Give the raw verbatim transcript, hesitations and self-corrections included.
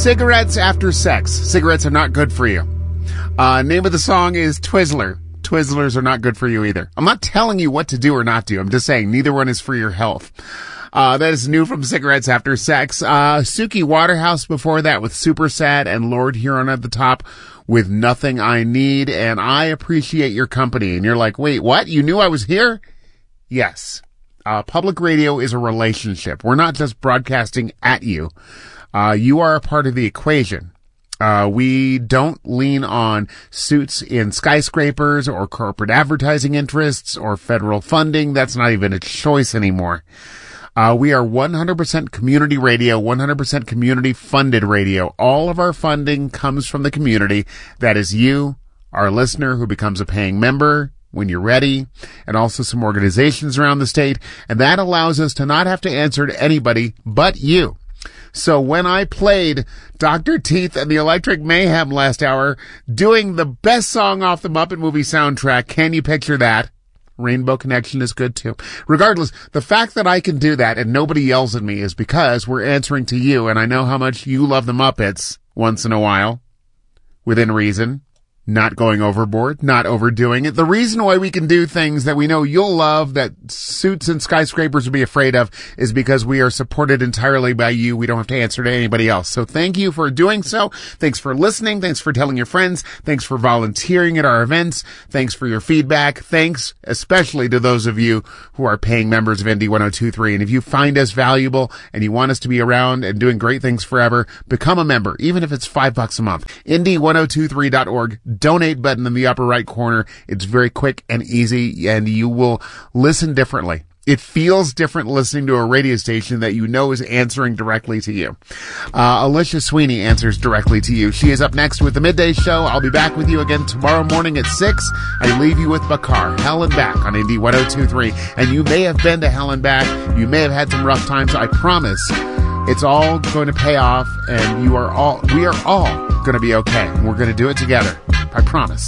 Cigarettes After Sex. Cigarettes are not good for you. Uh, name of the song is Twizzler. Twizzlers are not good for you either. I'm not telling you what to do or not do. I'm just saying neither one is for your health. Uh, that is new from Cigarettes After Sex. Uh, Suki Waterhouse before that with Super Sad, and Lord Huron at the top with Nothing I Need, and I Appreciate Your Company. And you're like, wait, what? You knew I was here? Yes. Uh, public radio is a relationship. We're not just broadcasting at you. Uh, you are a part of the equation. Uh, we don't lean on suits in skyscrapers or corporate advertising interests or federal funding. That's not even a choice anymore. Uh, we are one hundred percent community radio, one hundred percent community funded radio. All of our funding comes from the community. That is you, our listener who becomes a paying member when you're ready, and also some organizations around the state. And that allows us to not have to answer to anybody but you. So when I played Doctor Teeth and the Electric Mayhem last hour, doing the best song off the Muppet movie soundtrack, can you picture that? Rainbow Connection is good too. Regardless, the fact that I can do that and nobody yells at me is because we're answering to you, and I know how much you love the Muppets once in a while, within reason. Not going overboard, not overdoing it. The reason why we can do things that we know you'll love, that suits and skyscrapers would be afraid of, is because we are supported entirely by you. We don't have to answer to anybody else. So thank you for doing so. Thanks for listening. Thanks for telling your friends. Thanks for volunteering at our events. Thanks for your feedback. Thanks especially to those of you who are paying members of Indy one oh two point three. And if you find us valuable and you want us to be around and doing great things forever, become a member, even if it's five bucks a month. Indy one oh two three dot org. Donate button in the upper right corner. It's very quick and easy, and you will listen differently. It feels different listening to a radio station that you know is answering directly to you. Uh, Alicia Sweeney answers directly to you. She is up next with the Midday Show. I'll be back with you again tomorrow morning at six. I leave you with Bakar, Hell and Back on Indy one oh two point three. And you may have been to Hell and Back. You may have had some rough times. I promise it's all going to pay off, and you are all, we are all going to be okay. And we're going to do it together. I promise.